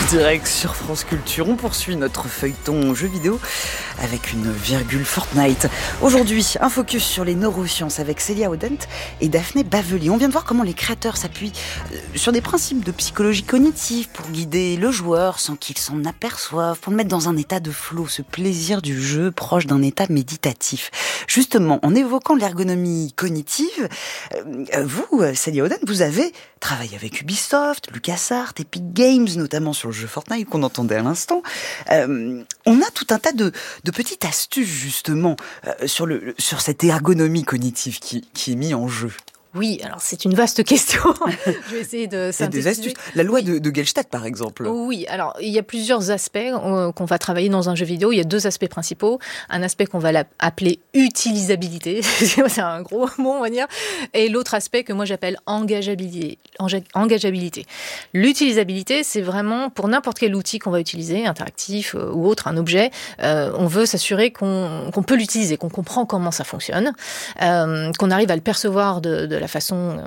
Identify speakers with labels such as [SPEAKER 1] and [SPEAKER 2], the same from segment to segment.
[SPEAKER 1] direct sur France Culture. On poursuit notre feuilleton jeux vidéo avec une virgule Fortnite. Aujourd'hui, un focus sur les neurosciences avec Célia Audent et Daphné Bavelier. On vient de voir comment les créateurs s'appuient sur des principes de psychologie cognitive pour guider le joueur sans qu'il s'en aperçoive, pour le mettre dans un état de flow, ce plaisir du jeu proche d'un état méditatif. Justement, en évoquant l'ergonomie cognitive, vous, Célia Audent, vous avez travaillé avec Ubisoft, LucasArts, Epic Games, notamment sur le jeu Fortnite qu'on entendait à l'instant. On a tout un tas de petites astuces justement sur cette ergonomie cognitive qui est mise en jeu.
[SPEAKER 2] Oui, alors c'est une vaste question. Je vais essayer de synthétiser.
[SPEAKER 1] Des astuces. La loi de Gestalt, par exemple.
[SPEAKER 2] Oui, alors il y a plusieurs aspects qu'on va travailler dans un jeu vidéo. Il y a deux aspects principaux. Un aspect qu'on va appeler utilisabilité, c'est un gros mot on va dire, et l'autre aspect que moi j'appelle engageabilité. L'utilisabilité, c'est vraiment pour n'importe quel outil qu'on va utiliser, interactif ou autre, un objet, on veut s'assurer qu'on peut l'utiliser, qu'on comprend comment ça fonctionne, qu'on arrive à le percevoir de la façon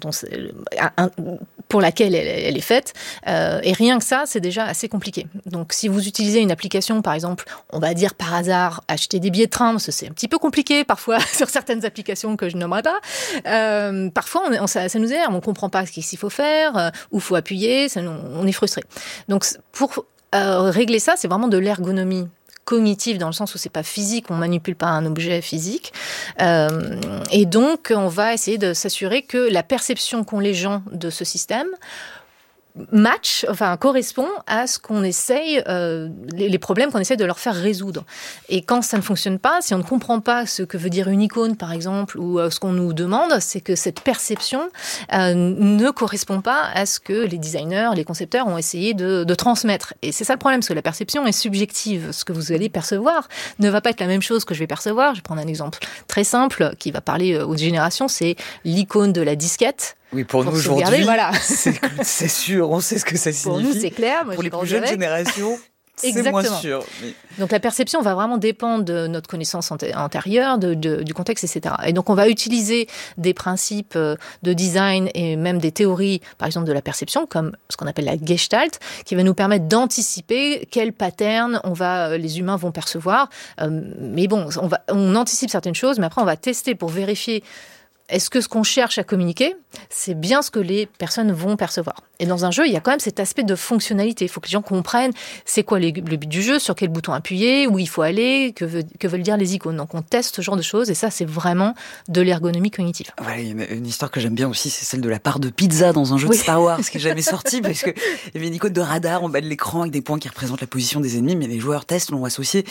[SPEAKER 2] pour laquelle elle est faite. Et rien que ça, c'est déjà assez compliqué. Donc, si vous utilisez une application, par exemple, on va dire par hasard, acheter des billets de train, parce que c'est un petit peu compliqué parfois sur certaines applications que je nommerai pas. Parfois, ça nous énerve, on comprend pas ce qu'il faut faire, où faut appuyer, on est frustré. Donc, pour régler ça, c'est vraiment de l'ergonomie cognitive dans le sens où c'est pas physique, on manipule pas un objet physique, et donc on va essayer de s'assurer que la perception qu'ont les gens de ce système correspond à ce qu'on essaye, les problèmes qu'on essaie de leur faire résoudre. Et quand ça ne fonctionne pas, si on ne comprend pas ce que veut dire une icône, par exemple, ou ce qu'on nous demande, c'est que cette perception ne correspond pas à ce que les designers, les concepteurs ont essayé de transmettre. Et c'est ça le problème, parce que la perception est subjective. Ce que vous allez percevoir ne va pas être la même chose que je vais percevoir. Je vais prendre un exemple très simple qui va parler aux générations, c'est l'icône de la disquette.
[SPEAKER 1] Oui, pour nous aujourd'hui,
[SPEAKER 2] voilà.
[SPEAKER 1] c'est sûr, on sait ce que ça signifie.
[SPEAKER 2] Pour nous, c'est clair.
[SPEAKER 1] Pour les plus jeunes générations, c'est moins sûr. Mais...
[SPEAKER 2] Donc la perception va vraiment dépendre de notre connaissance antérieure, du contexte, etc. Et donc on va utiliser des principes de design et même des théories, par exemple de la perception, comme ce qu'on appelle la Gestalt, qui va nous permettre d'anticiper quel pattern les humains vont percevoir. Mais bon, on anticipe certaines choses, mais après on va tester pour vérifier. Est-ce que ce qu'on cherche à communiquer, c'est bien ce que les personnes vont percevoir? Et dans un jeu, il y a quand même cet aspect de fonctionnalité. Il faut que les gens comprennent c'est quoi le but du jeu, sur quel bouton appuyer, où il faut aller, que veulent dire les icônes. Donc on teste ce genre de choses et ça, c'est vraiment de l'ergonomie cognitive.
[SPEAKER 1] Ouais, une histoire que j'aime bien aussi, c'est celle de la part de pizza dans un jeu de Star Wars qui n'est jamais sorti parce qu'il y avait une icône de radar en bas de l'écran avec des points qui représentent la position des ennemis, mais les joueurs testent, l'ont associé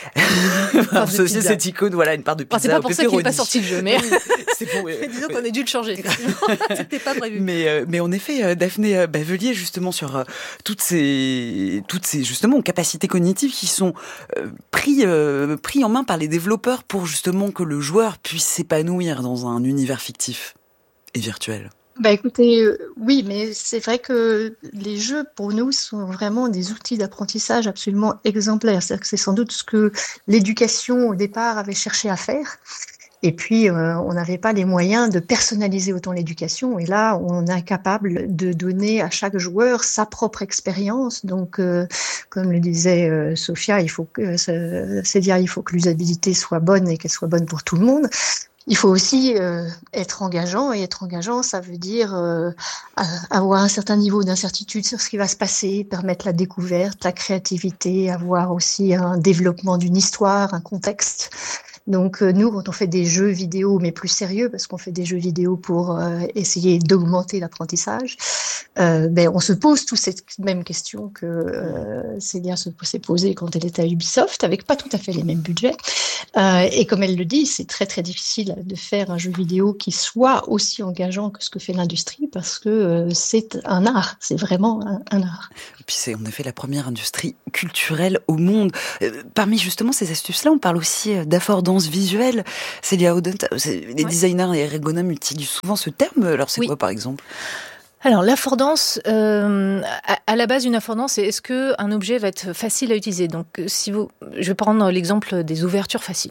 [SPEAKER 1] cette icône, voilà, une part de pizza.
[SPEAKER 2] C'est pas pour ça qu'il n'est pas sorti le jeu, mais...
[SPEAKER 1] Disons
[SPEAKER 2] qu'on a dû le changer. C'était pas prévu.
[SPEAKER 1] Mais en effet, Daphné Bavelier, justement, sur toutes ces justement capacités cognitives qui sont pris en main par les développeurs pour justement que le joueur puisse s'épanouir dans un univers fictif et virtuel.
[SPEAKER 3] Écoutez, oui, mais c'est vrai que les jeux, pour nous, sont vraiment des outils d'apprentissage absolument exemplaires. C'est-à-dire que c'est sans doute ce que l'éducation, au départ, avait cherché à faire. Et puis, on n'avait pas les moyens de personnaliser autant l'éducation. Et là, on est capable de donner à chaque joueur sa propre expérience. Donc, comme le disait Sophia, il faut que l'usabilité soit bonne et qu'elle soit bonne pour tout le monde. Il faut aussi être engageant, et être engageant, ça veut dire avoir un certain niveau d'incertitude sur ce qui va se passer, permettre la découverte, la créativité, avoir aussi un développement d'une histoire, un contexte. Donc nous, quand on fait des jeux vidéo, mais plus sérieux, parce qu'on fait des jeux vidéo pour essayer d'augmenter l'apprentissage, on se pose tous cette même question que Célia s'est posée quand elle était à Ubisoft, avec pas tout à fait les mêmes budgets. Et comme elle le dit, c'est très très difficile de faire un jeu vidéo qui soit aussi engageant que ce que fait l'industrie, parce que c'est un art, c'est vraiment un art.
[SPEAKER 1] Et puis c'est en effet la première industrie culturelle au monde. Parmi justement ces astuces-là, on parle aussi d'affordance visuelle. Célia Audent, les designers et ergonomes utilisent souvent ce terme. Alors c'est quoi par exemple ?
[SPEAKER 2] Alors, l'affordance, à la base, une affordance, c'est est-ce qu'un objet va être facile à utiliser ? Donc, je vais prendre l'exemple des ouvertures faciles.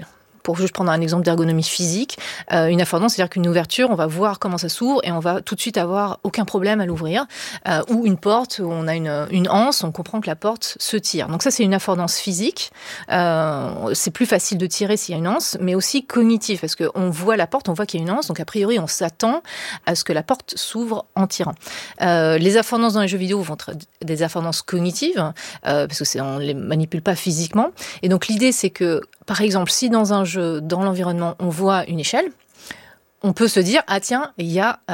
[SPEAKER 2] pour juste prendre un exemple d'ergonomie physique, une affordance, c'est-à-dire qu'une ouverture, on va voir comment ça s'ouvre et on va tout de suite avoir aucun problème à l'ouvrir. Ou une porte où on a une anse, on comprend que la porte se tire. Donc ça, c'est une affordance physique. C'est plus facile de tirer s'il y a une anse, mais aussi cognitive, parce qu'on voit la porte, on voit qu'il y a une anse, donc a priori, on s'attend à ce que la porte s'ouvre en tirant. Les affordances dans les jeux vidéo vont être des affordances cognitives, parce que on ne les manipule pas physiquement. Et donc l'idée, c'est que, par exemple, si dans un jeu, dans l'environnement, on voit une échelle, on peut se dire, ah tiens, il y a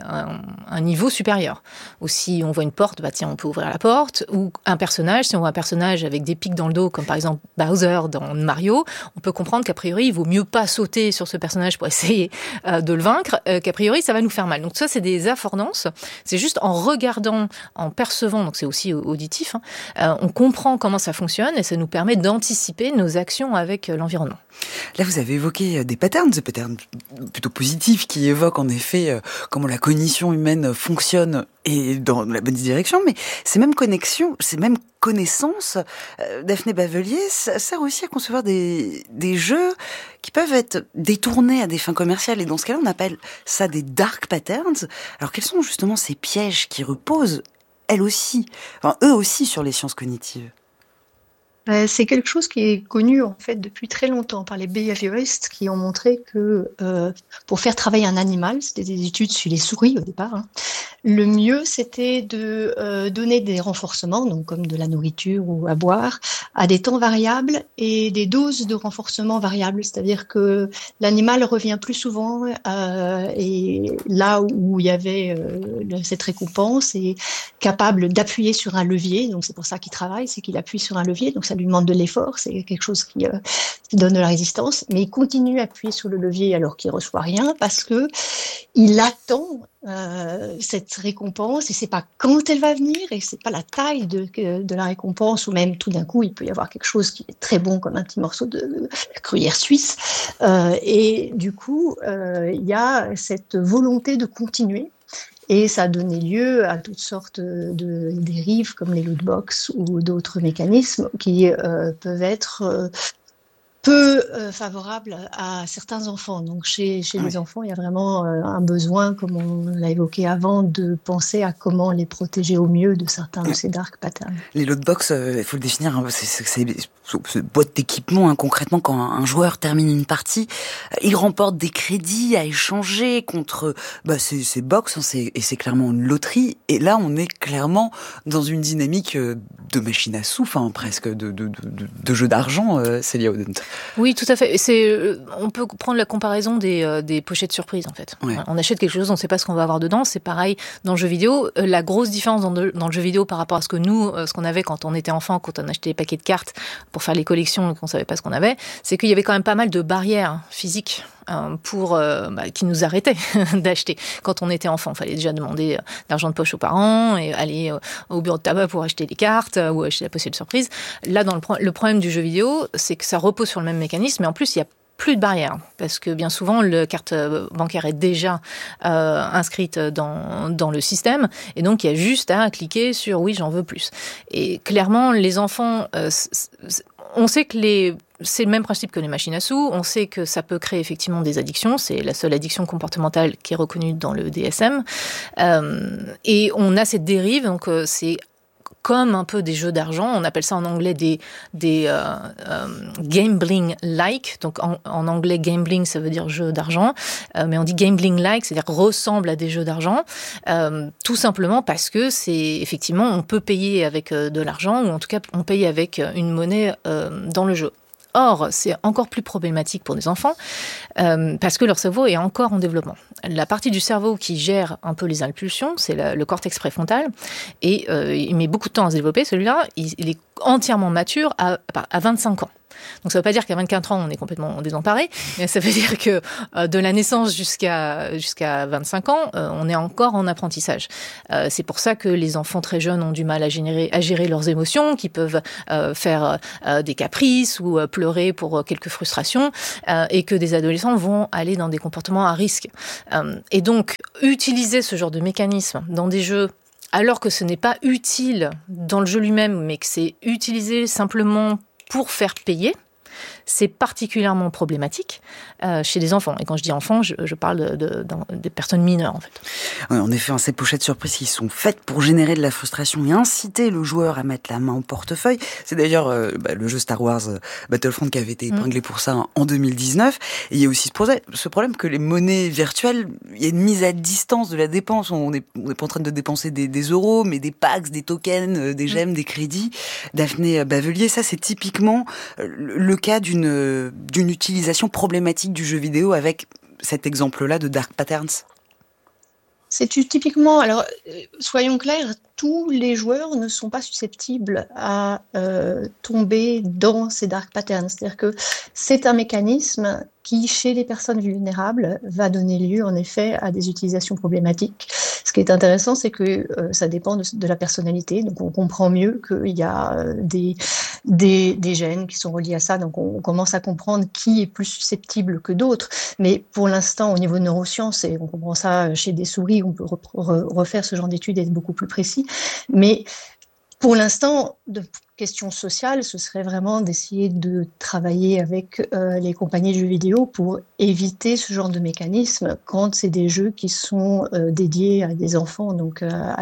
[SPEAKER 2] un niveau supérieur. Ou si on voit une porte, bah tiens, on peut ouvrir la porte. Ou un personnage, si on voit un personnage avec des pics dans le dos, comme par exemple Bowser dans Mario, on peut comprendre qu'a priori, il vaut mieux pas sauter sur ce personnage pour essayer de le vaincre, qu'a priori, ça va nous faire mal. Donc ça, c'est des affordances. C'est juste en regardant, en percevant, donc c'est aussi auditif, on comprend comment ça fonctionne et ça nous permet d'anticiper nos actions avec l'environnement.
[SPEAKER 1] Là, vous avez évoqué des patterns plutôt positifs qui évoquent en effet comment la cognition humaine fonctionne et dans la bonne direction, mais ces mêmes connexions, ces mêmes connaissances, Daphné Bavelier, ça sert aussi à concevoir des jeux qui peuvent être détournés à des fins commerciales, et dans ce cas-là, on appelle ça des dark patterns. Alors, quels sont justement ces pièges qui reposent, eux aussi, sur les sciences cognitives ?
[SPEAKER 3] C'est quelque chose qui est connu en fait depuis très longtemps par les behavioristes qui ont montré que pour faire travailler un animal, c'était des études sur les souris au départ, le mieux c'était de donner des renforcements, donc comme de la nourriture ou à boire, à des temps variables et des doses de renforcement variables, c'est-à-dire que l'animal revient plus souvent et là où il y avait cette récompense est capable d'appuyer sur un levier, donc c'est pour ça qu'il travaille, c'est qu'il appuie sur un levier, donc ça lui demande de l'effort, c'est quelque chose qui donne de la résistance, mais il continue à appuyer sur le levier alors qu'il ne reçoit rien parce que il attend cette récompense et c'est pas quand elle va venir et c'est pas la taille de la récompense ou même tout d'un coup il peut y avoir quelque chose qui est très bon comme un petit morceau de gruyère suisse et du coup il y a cette volonté de continuer. Et ça a donné lieu à toutes sortes de dérives comme les lootbox ou d'autres mécanismes qui peuvent être peu favorables à certains enfants. Donc chez les enfants, il y a vraiment un besoin, comme on l'a évoqué avant, de penser à comment les protéger au mieux de certains de ces dark patterns.
[SPEAKER 1] Les lootbox, il faut le définir, c'est boîte d'équipement, concrètement, quand un joueur termine une partie, il remporte des crédits à échanger contre ces box, et c'est clairement une loterie. Et là, on est clairement dans une dynamique de machine à sous, presque de jeu d'argent, Célia Audent.
[SPEAKER 2] Oui, tout à fait. On peut prendre la comparaison des pochettes surprises, en fait. Ouais. On achète quelque chose, on ne sait pas ce qu'on va avoir dedans. C'est pareil dans le jeu vidéo. La grosse différence dans le jeu vidéo par rapport à ce qu'on avait quand on était enfant, quand on achetait des paquets de cartes pour faire les collections et qu'on ne savait pas ce qu'on avait, c'est qu'il y avait quand même pas mal de barrières physiques qui nous arrêtaient d'acheter. Quand on était enfant, il fallait déjà demander l'argent de poche aux parents et aller au bureau de tabac pour acheter des cartes ou acheter la pochette surprise. Là, le problème du jeu vidéo, c'est que ça repose sur le même mécanisme, mais en plus, il y a plus de barrières, parce que bien souvent, la carte bancaire est déjà inscrite dans le système, et donc il y a juste à cliquer sur « oui, j'en veux plus ». Et clairement, les enfants, on sait que c'est le même principe que les machines à sous, on sait que ça peut créer effectivement des addictions, c'est la seule addiction comportementale qui est reconnue dans le DSM, et on a cette dérive, donc c'est comme un peu des jeux d'argent, on appelle ça en anglais des gambling-like. Donc en anglais, gambling, ça veut dire jeu d'argent, mais on dit gambling-like, c'est-à-dire ressemble à des jeux d'argent, tout simplement parce que c'est effectivement, on peut payer avec de l'argent, ou en tout cas, on paye avec une monnaie dans le jeu. Or, c'est encore plus problématique pour des enfants parce que leur cerveau est encore en développement. La partie du cerveau qui gère un peu les impulsions, c'est le cortex préfrontal, et il met beaucoup de temps à se développer. Celui-là, il est entièrement mature à 25 ans. Donc ça ne veut pas dire qu'à 24 ans, on est complètement désemparé, mais ça veut dire que de la naissance jusqu'à 25 ans, on est encore en apprentissage. C'est pour ça que les enfants très jeunes ont du mal à gérer leurs émotions, qui peuvent faire des caprices ou pleurer pour quelques frustrations, et que des adolescents vont aller dans des comportements à risque. Et donc, utiliser ce genre de mécanisme dans des jeux alors que ce n'est pas utile dans le jeu lui-même, mais que c'est utilisé simplement pour faire payer, C'est particulièrement problématique chez les enfants. Et quand je dis enfants, je parle des personnes mineures, en fait.
[SPEAKER 1] Oui, en effet, ces pochettes surprises qui sont faites pour générer de la frustration et inciter le joueur à mettre la main au portefeuille. C'est d'ailleurs le jeu Star Wars Battlefront qui avait été épinglé pour ça en 2019. Et il y a aussi ce problème que les monnaies virtuelles, il y a une mise à distance de la dépense. On n'est pas en train de dépenser des euros, mais des packs, des tokens, des gemmes, des crédits. Daphné Bavelier, ça c'est typiquement le cas d'une utilisation problématique du jeu vidéo avec cet exemple-là de Dark Patterns.
[SPEAKER 3] C'est typiquement, alors soyons clairs, tous les joueurs ne sont pas susceptibles à tomber dans ces dark patterns. C'est-à-dire que c'est un mécanisme qui, chez les personnes vulnérables, va donner lieu en effet à des utilisations problématiques. Ce qui est intéressant, c'est que ça dépend de la personnalité. Donc on comprend mieux qu'il y a des gènes qui sont reliés à ça. Donc on commence à comprendre qui est plus susceptible que d'autres. Mais pour l'instant, au niveau de neurosciences, et on comprend ça chez des souris, on peut refaire ce genre d'études et être beaucoup plus précis. Mais pour l'instant, de question sociale, ce serait vraiment d'essayer de travailler avec les compagnies de jeux vidéo pour éviter ce genre de mécanisme quand c'est des jeux qui sont dédiés à des enfants, donc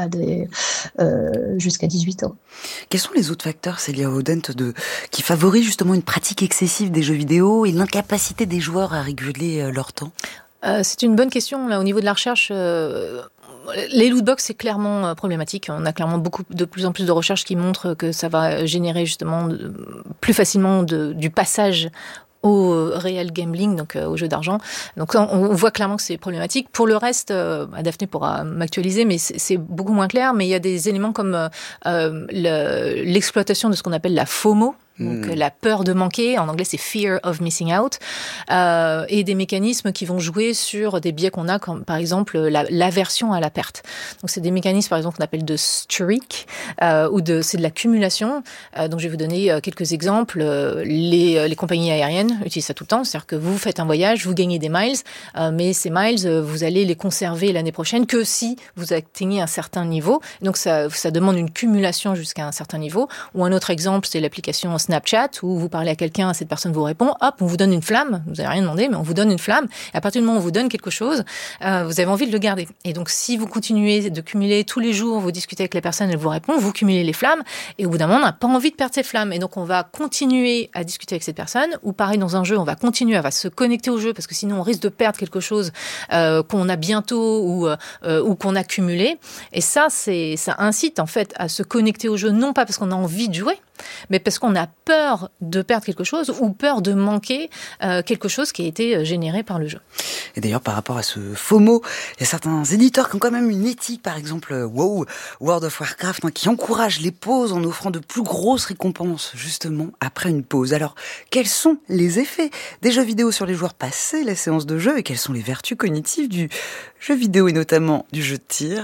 [SPEAKER 3] jusqu'à 18 ans.
[SPEAKER 1] Quels sont les autres facteurs, Célia Audent, qui favorisent justement une pratique excessive des jeux vidéo et l'incapacité des joueurs à réguler leur temps ?
[SPEAKER 2] C'est une bonne question. Là, au niveau de la recherche, les lootbox, c'est clairement problématique. On a clairement de plus en plus de recherches qui montrent que ça va générer justement plus facilement du passage au real gambling, donc au jeu d'argent. Donc on voit clairement que c'est problématique. Pour le reste, Daphné pourra m'actualiser, mais c'est beaucoup moins clair. Mais il y a des éléments comme l'exploitation de ce qu'on appelle la FOMO, donc la peur de manquer, en anglais c'est fear of missing out, et des mécanismes qui vont jouer sur des biais qu'on a, comme par exemple l'aversion à la perte. Donc c'est des mécanismes par exemple qu'on appelle de streak, c'est de l'accumulation. Donc je vais vous donner quelques exemples. Les compagnies aériennes utilisent ça tout le temps, c'est-à-dire que vous faites un voyage, vous gagnez des miles, mais ces miles, vous allez les conserver l'année prochaine que si vous atteignez un certain niveau. Donc ça demande une cumulation jusqu'à un certain niveau. Ou un autre exemple, c'est l'application Snapchat, où vous parlez à quelqu'un, cette personne vous répond, hop, on vous donne une flamme, vous n'avez rien demandé, mais on vous donne une flamme, et à partir du moment où on vous donne quelque chose, vous avez envie de le garder. Et donc, si vous continuez de cumuler tous les jours, vous discutez avec la personne, elle vous répond, vous cumulez les flammes, et au bout d'un moment, on n'a pas envie de perdre ces flammes. Et donc, on va continuer à discuter avec cette personne, ou pareil, dans un jeu, on va se connecter au jeu, parce que sinon, on risque de perdre quelque chose qu'on a bientôt, ou qu'on a cumulé. Et ça incite, en fait, à se connecter au jeu, non pas parce qu'on a envie de jouer, mais parce qu'on a peur de perdre quelque chose ou peur de manquer quelque chose qui a été généré par le jeu.
[SPEAKER 1] Et d'ailleurs, par rapport à ce FOMO, il y a certains éditeurs qui ont quand même une éthique, par exemple WoW, World of Warcraft, qui encouragent les pauses en offrant de plus grosses récompenses, justement, après une pause. Alors, quels sont les effets des jeux vidéo sur les joueurs passés la séance de jeu et quelles sont les vertus cognitives du jeu vidéo et notamment du jeu de tir ?